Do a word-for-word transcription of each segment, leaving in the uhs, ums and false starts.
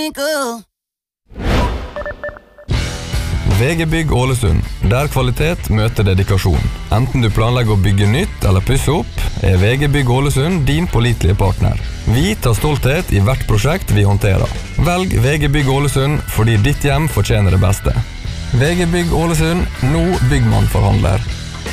V G Bygg Ålesund, der kvalitet møter dedikasjon. Enten du planlegger å bygge nytt eller pusse opp, er V G Bygg Ålesund din pålitelige partner. Vi tar stolthet i hvert prosjekt vi håndterer. Velg V G Bygg Ålesund fordi ditt hjem fortjener det beste. V G Bygg Ålesund, nå byggmannforhandler.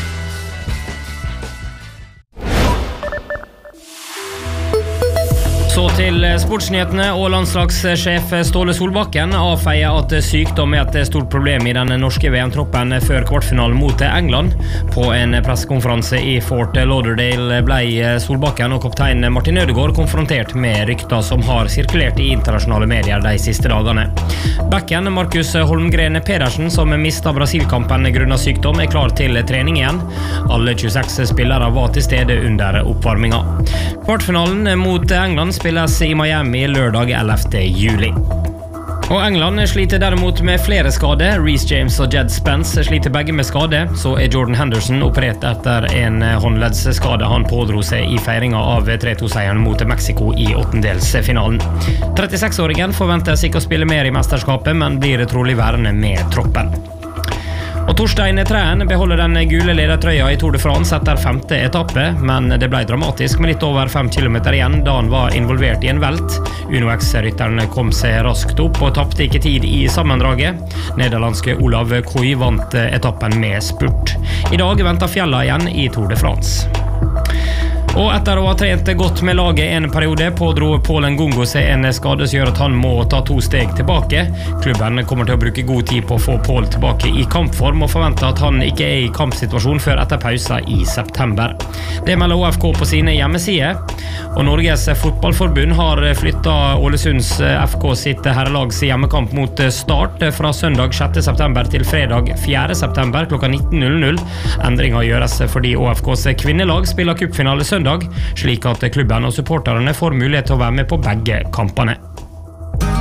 Så til sportsnyhetene, og landslagssjef Ståle Solbakken avfeier at sykdom er et stort problem i den norske V M-troppen før kvartfinalen mot England. På en pressekonferanse i Fort Lauderdale ble Solbakken og kaptein Martin Ødegaard konfrontert med rykter som har sirkulert i internasjonale medier de siste dagene. Backen Markus Holmgren Pedersen, som mistet Brasil-kampen grunnet sykdom, er klar til trening igjen. Alle tjueseks spillere var til stede under oppvarminga. Kvartfinalen mot England spilles i Miami lørdag ellevte juli. Og England sliter derimot med flere skader. Reece James og Jed Spence sliter begge med skade. Så er Jordan Henderson operert etter en håndleddsskade han pådro seg i feiringa av tre to-seieren mot Mexico i åttendelsfinalen. trettiseks-åringen forventes ikke å spille mer i mesterskapet, men blir trolig værende med troppen. Og Torstein Træen beholder den gule ledertrøya i Tour de France etter femte etappe, men det ble dramatisk med litt over fem kilometer igjen da han var involvert i en velt. Uno X-rytteren kom seg raskt opp og tappte ikke tid i sammendraget. Nederlandske Olav Koy vant etappen med spurt. I dag venter fjella igjen i Tour de France. Og etter å ha trent godt med laget en periode, pådro Paul Ngongo seg en skade som gjør at han må ta to steg tilbake. Klubben kommer til å bruke god tid på å få Paul tilbake i kampform, og forventer at han ikke er i kampsituasjon før etter pausa i september. Det melder O F K på sine hjemmesider, og Norges fotballforbund har flyttet Ålesunds F K sitt herrelags hjemmekamp mot Start fra søndag sjette september til fredag fjerde september klokka nitten null null. Endringer gjøres fordi O F Ks kvinnelag spiller cupfinale søndag, slik at klubben og supporterne får mulighet til å være med på begge kampene.